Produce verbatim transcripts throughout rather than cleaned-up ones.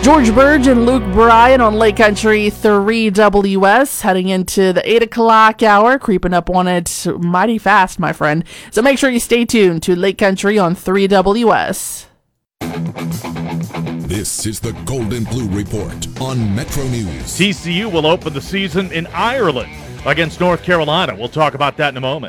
George Burge and Luke Bryan on Lake Country three W S, heading into the eight o'clock hour, creeping up on it mighty fast, my friend. So make sure you stay tuned to Lake Country on three W S. This is the Golden Blue Report on Metro News. T C U will open the season in Ireland against North Carolina. We'll talk about that in a moment.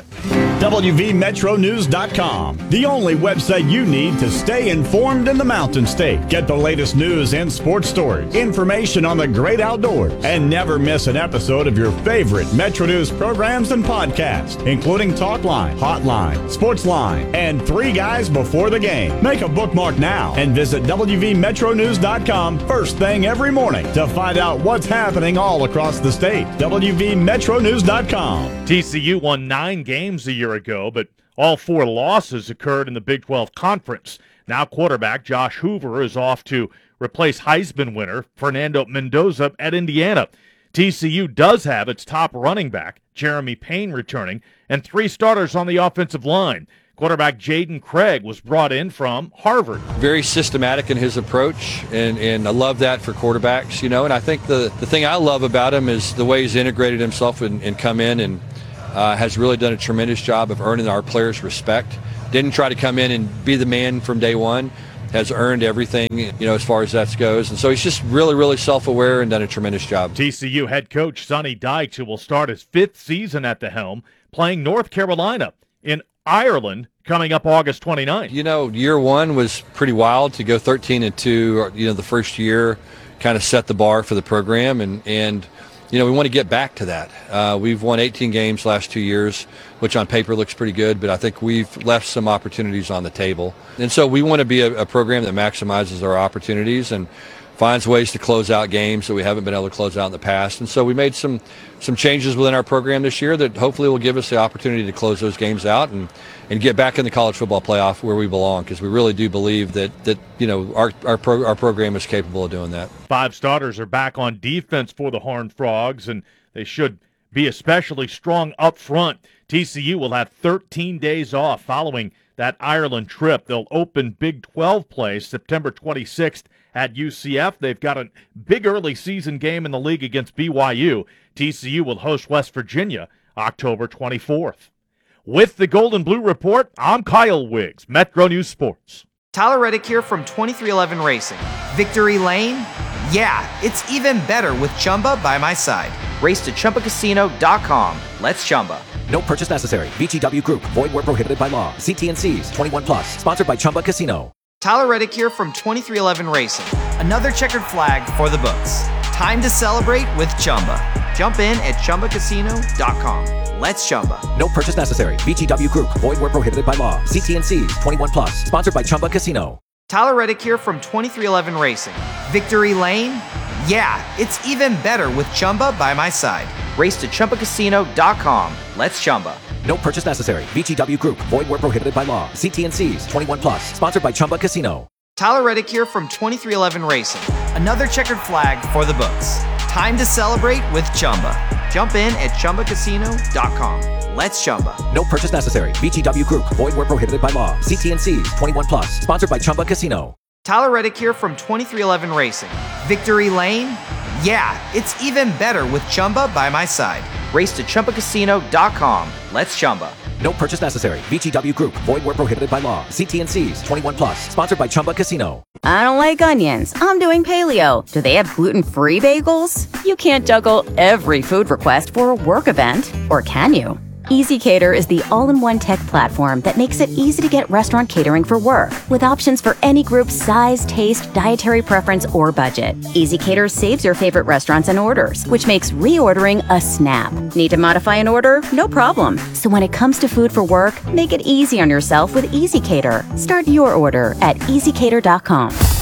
W V Metro News dot com, the only website you need to stay informed in the Mountain State. Get the latest news and sports stories, information on the great outdoors, and never miss an episode of your favorite Metro News programs and podcasts, including Talkline, Hotline, Sportsline, and Three Guys Before the Game. Make a bookmark now and visit W V Metro News dot com first thing every morning to find out what's happening all across the state. W V Metro News dot com. T C U won nine games a year ago, but all four losses occurred in the Big twelve Conference. Now quarterback Josh Hoover is off to replace Heisman winner Fernando Mendoza at Indiana. T C U does have its top running back, Jeremy Payne, returning, and three starters on the offensive line. Quarterback Jaden Craig was brought in from Harvard. Very systematic in his approach, and, and I love that for quarterbacks, you know, and I think the, the thing I love about him is the way he's integrated himself and, and come in and uh, has really done a tremendous job of earning our players' respect. Didn't try to come in and be the man from day one, has earned everything, you know, as far as that goes. And so he's just really, really self-aware and done a tremendous job. T C U head coach Sonny Dykes, who will start his fifth season at the helm, playing North Carolina in Ireland coming up August twenty-ninth. You know, year one was pretty wild to go thirteen and two. You know, the first year kind of set the bar for the program, and, and you know, we want to get back to that. Uh, we've won eighteen games last two years, which on paper looks pretty good, but I think we've left some opportunities on the table. And so we want to be a, a program that maximizes our opportunities and finds ways to close out games that we haven't been able to close out in the past. And so we made some some changes within our program this year that hopefully will give us the opportunity to close those games out and, and get back in the college football playoff where we belong, because we really do believe that, that you know, our our, pro, our program is capable of doing that. Five starters are back on defense for the Horned Frogs, and they should be especially strong up front. T C U will have thirteen days off following that Ireland trip. They'll open Big twelve play September twenty-sixth at U C F. They've got a big early season game in the league against B Y U. T C U will host West Virginia October twenty-fourth. With the Golden Blue Report, I'm Kyle Wiggs, Metro News Sports. Tyler Reddick here from twenty-three eleven Racing. Victory Lane? Yeah, it's even better with Chumba by my side. Race to Chumba Casino dot com. Let's Chumba. No purchase necessary. V G W Group. Void where prohibited by law. See T and C's. twenty-one plus. Sponsored by Chumba Casino. Tyler Reddick here from twenty-three eleven Racing. Another checkered flag for the books. Time to celebrate with Chumba. Jump in at Chumba Casino dot com. Let's Chumba. No purchase necessary. V G W Group. Void where prohibited by law. See T and C's. twenty-one plus. Sponsored by Chumba Casino. Tyler Reddick here from twenty-three eleven Racing. Victory Lane? Yeah, it's even better with Chumba by my side. Race to Chumba Casino dot com. Let's Chumba. No purchase necessary. V G W Group. Void where prohibited by law. See T and C's. twenty-one plus. Sponsored by Chumba Casino. Tyler Reddick here from twenty-three eleven Racing. Another checkered flag for the books. Time to celebrate with Chumba. Jump in at Chumba Casino dot com. Let's Chumba. No purchase necessary. V G W Group. Void where prohibited by law. See T and C's. twenty-one plus. Sponsored by Chumba Casino. Tyler Reddick here from twenty-three eleven Racing. Victory Lane? Yeah, it's even better with Chumba by my side. Race to Chumba Casino dot com. Let's Chumba. No purchase necessary. V G W Group. Void where prohibited by law. See T and C's. twenty-one plus. Sponsored by Chumba Casino. I don't like onions. I'm doing paleo. Do they have gluten-free bagels? You can't juggle every food request for a work event, or can you? EasyCater is the all-in-one tech platform that makes it easy to get restaurant catering for work, with options for any group's size, taste, dietary preference, or budget. EasyCater saves your favorite restaurants and orders, which makes reordering a snap. Need to modify an order? No problem. So when it comes to food for work, make it easy on yourself with EasyCater. Start your order at easy cater dot com.